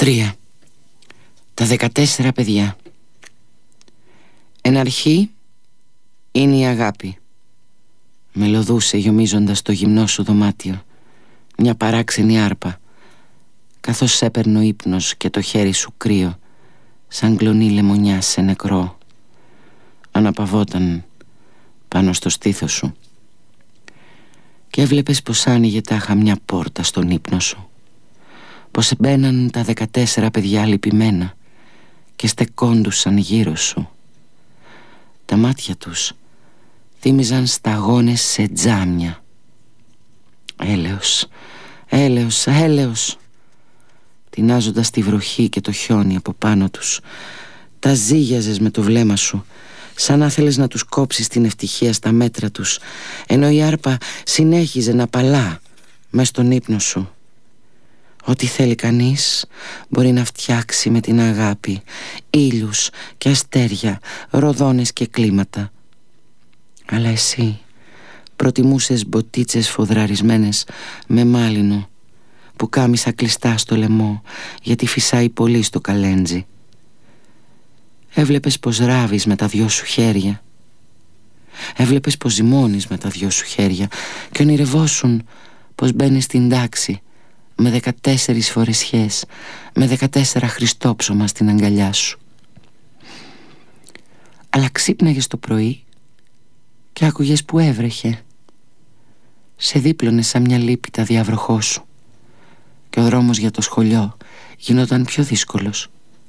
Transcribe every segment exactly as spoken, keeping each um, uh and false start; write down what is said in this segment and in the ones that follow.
τρία. Τα δεκατέσσερα παιδιά. Εν αρχή είναι η αγάπη. Μελωδούσε γιομίζοντας το γυμνό σου δωμάτιο μια παράξενη άρπα, καθώς έπαιρνε ο ύπνος και το χέρι σου κρύο, σαν κλονί λεμονιά σε νεκρό, αναπαυόταν πάνω στο στήθος σου και έβλεπες πως άνοιγε τάχα μια πόρτα στον ύπνο σου, πως εμπαίναν τα δεκατέσσερα παιδιά λυπημένα και στεκόντουσαν γύρω σου. Τα μάτια τους θύμιζαν σταγόνες σε τζάμια. Έλεος, έλεος, έλεος. Τεινάζοντας τη βροχή και το χιόνι από πάνω τους, τα ζύγιαζες με το βλέμμα σου, σαν να θέλεις να τους κόψεις την ευτυχία στα μέτρα τους, ενώ η άρπα συνέχιζε να παλά μες στον ύπνο σου. Ό,τι θέλει κανείς μπορεί να φτιάξει με την αγάπη, ήλιους και αστέρια, ροδόνες και κλίματα. Αλλά εσύ προτιμούσες μποτίτσες φοδραρισμένες με μάλινο, που κάμισα κλειστά στο λαιμό γιατί φυσάει πολύ στο καλέντζι. Έβλεπες πως ράβεις με τα δυο σου χέρια. Έβλεπες πως ζυμώνεις με τα δυο σου χέρια και ονειρευόσουν πως μπαίνεις στην τάξη με δεκατέσσερις φορεσιές, με δεκατέσσερα χριστόψωμα στην αγκαλιά σου. Αλλά ξύπναγες το πρωί και άκουγες που έβρεχε. Σε δίπλωνε σαν μια λύπητα διαβροχό σου και ο δρόμος για το σχολείο γινόταν πιο δύσκολος.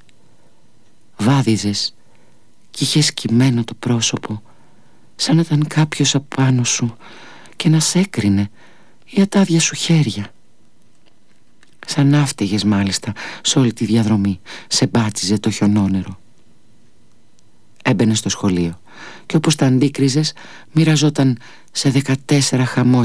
Βάδιζες κι είχες κυμμένο το πρόσωπο, σαν να ήταν κάποιος απάνω σου και να σ' έκρινε για τα άδεια σου χέρια. Σαν να φταίγες μάλιστα σε όλη τη διαδρομή, σε μπάτσιζε το χιονόνερο. Έμπαινες στο σχολείο και όπως τα αντίκριζες μοιραζόταν σε δεκατέσσερα χαμόγελα